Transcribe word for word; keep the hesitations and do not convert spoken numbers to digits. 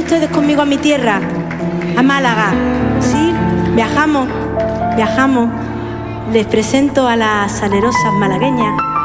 ustedes conmigo a mi tierra, a Málaga? ¿Sí? Viajamos, viajamos. Les presento a las salerosas malagueñas.